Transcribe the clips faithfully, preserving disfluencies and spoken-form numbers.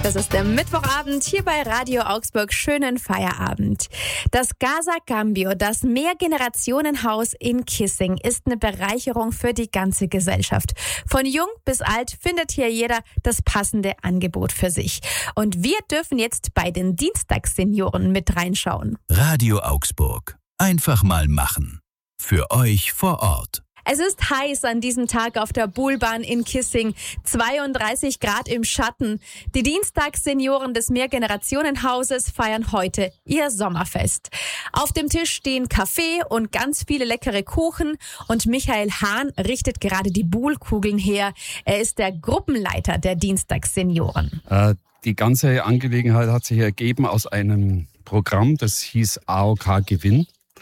Das ist der Mittwochabend hier bei Radio Augsburg. Schönen Feierabend. Das Casa Cambio, das Mehrgenerationenhaus in Kissing, ist eine Bereicherung für die ganze Gesellschaft. Von jung bis alt findet hier jeder das passende Angebot für sich. Und wir dürfen jetzt bei den Dienstagssenioren mit reinschauen. Radio Augsburg. Einfach mal machen. Für euch vor Ort. Es ist heiß an diesem Tag auf der Buhlbahn in Kissing. zweiunddreißig Grad im Schatten. Die Dienstagssenioren des Mehrgenerationenhauses feiern heute ihr Sommerfest. Auf dem Tisch stehen Kaffee und ganz viele leckere Kuchen. Und Michael Hahn richtet gerade die Buhlkugeln her. Er ist der Gruppenleiter der Dienstagssenioren. Äh, die ganze Angelegenheit hat sich ergeben aus einem Programm, das hieß A O K Gewinn.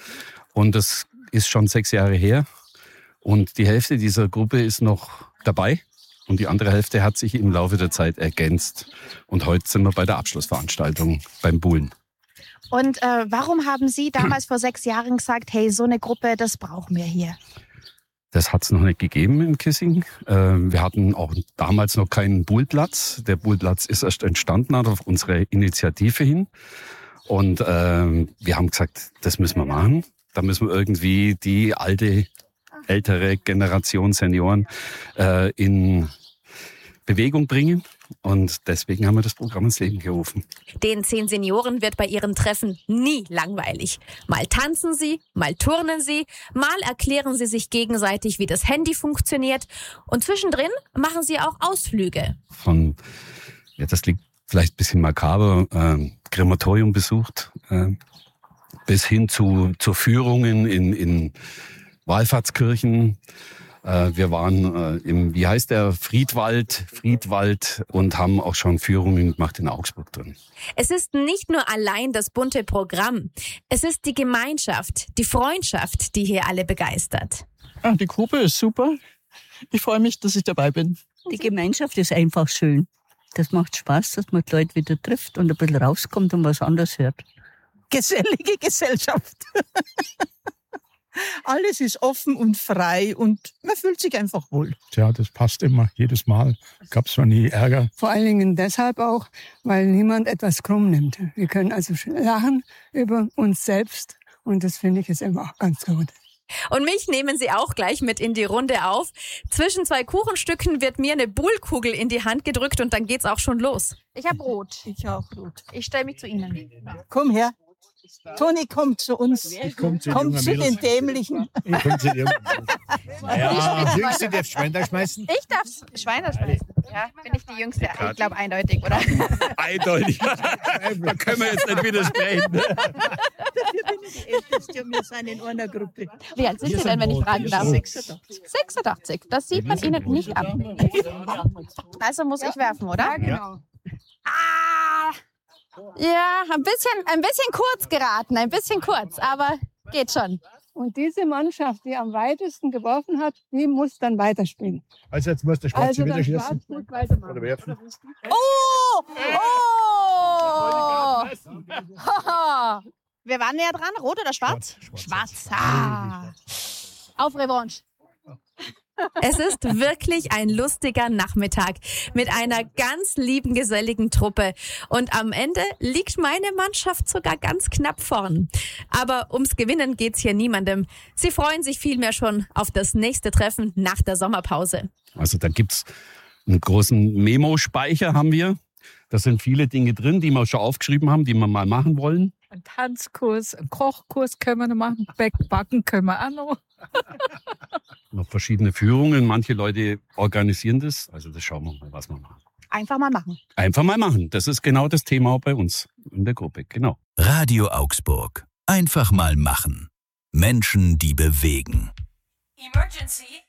Und das ist schon sechs Jahre her. Und die Hälfte dieser Gruppe ist noch dabei und die andere Hälfte hat sich im Laufe der Zeit ergänzt. Und heute sind wir bei der Abschlussveranstaltung beim Buhlen. Und äh, warum haben Sie damals vor sechs Jahren gesagt, hey, so eine Gruppe, das brauchen wir hier? Das hat es noch nicht gegeben in Kissing. Äh, wir hatten auch damals noch keinen Buhlplatz. Der Buhlplatz ist erst entstanden auf unsere Initiative hin. Und äh, wir haben gesagt, das müssen wir machen. Da müssen wir irgendwie die alte ältere Generation Senioren äh, in Bewegung bringen. Und deswegen haben wir das Programm ins Leben gerufen. Den zehn Senioren wird bei ihren Treffen nie langweilig. Mal tanzen sie, mal turnen sie, mal erklären sie sich gegenseitig, wie das Handy funktioniert. Und zwischendrin machen sie auch Ausflüge. Von, ja, das liegt vielleicht ein bisschen makaber, äh, Krematorium besucht, äh, bis hin zu, zu Führungen in, in Wallfahrtskirchen. Wir waren im, wie heißt der, Friedwald, Friedwald und haben auch schon Führungen gemacht in Augsburg drin. Es ist nicht nur allein das bunte Programm. Es ist die Gemeinschaft, die Freundschaft, die hier alle begeistert. Die Gruppe ist super. Ich freue mich, dass ich dabei bin. Die Gemeinschaft ist einfach schön. Das macht Spaß, dass man die Leute wieder trifft und ein bisschen rauskommt und was anderes hört. Gesellige Gesellschaft. Alles ist offen und frei und man fühlt sich einfach wohl. Tja, das passt immer, jedes Mal. Gab es zwar nie Ärger. Vor allen Dingen deshalb auch, weil niemand etwas krumm nimmt. Wir können also lachen über uns selbst und das finde ich ist immer auch ganz gut. Und mich nehmen Sie auch gleich mit in die Runde auf. Zwischen zwei Kuchenstücken wird mir eine Buhlkugel in die Hand gedrückt und dann geht's auch schon los. Ich habe Rot. Ich auch rot. Ich stelle mich zu Ihnen. Komm her. Toni kommt zu uns. Ich komm zu, kommt zu den Dämlichen. Ich komme zu dir. Ja, die Jüngste darf Schwein schmeißen. Ich darf Schweine schmeißen. Ja, bin ich die Jüngste? Ich glaube eindeutig, oder? Eindeutig. Da können wir jetzt nicht widersprechen. Dafür bin ich die Älteste und wir sind in einer Gruppe. Wie alt sind Sie denn, wenn ich fragen darf? sechsundachtzig. sechsundachtzig. Das sieht man Ihnen nicht an. Also muss ich werfen, oder? Ja, genau. Ah! Ja, ein bisschen, ein bisschen kurz geraten, ein bisschen kurz, aber geht schon. Und diese Mannschaft, die am weitesten geworfen hat, die muss dann weiterspielen. Also jetzt muss der Schwarze Also wieder der schießen. Schwarze muss weitermachen. Oder werfen. Oh! Oh! Wir waren näher dran, rot oder schwarz? Schwarz. Schwarz. Ah. Auf Revanche. Es ist wirklich ein lustiger Nachmittag mit einer ganz lieben, geselligen Truppe. Und am Ende liegt meine Mannschaft sogar ganz knapp vorn. Aber ums Gewinnen geht's hier niemandem. Sie freuen sich vielmehr schon auf das nächste Treffen nach der Sommerpause. Also da gibt's einen großen Memo-Speicher haben wir. Da sind viele Dinge drin, die wir schon aufgeschrieben haben, die wir mal machen wollen. Ein Tanzkurs, einen Kochkurs können wir noch machen, Backen können wir auch noch. Noch verschiedene Führungen. Manche Leute organisieren das. Also das schauen wir mal, was wir machen. Einfach mal machen. Einfach mal machen. Das ist genau das Thema auch bei uns in der Gruppe. Genau. Radio Augsburg. Einfach mal machen. Menschen, die bewegen. Emergency.